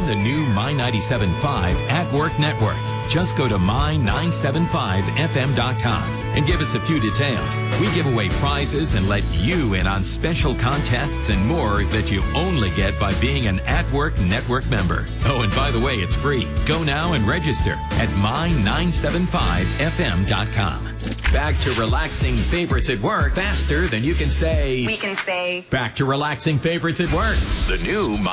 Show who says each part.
Speaker 1: the new My 97.5 At Work Network. Just go to my975fm.com and give us a few details. We give away prizes and let you in on special contests and more that you only get by being an At Work Network member. Oh, and by the way, it's free. Go now and register at my975fm.com. Back to relaxing favorites at work faster than you can say.
Speaker 2: We can say.
Speaker 1: Back to relaxing favorites at work. The new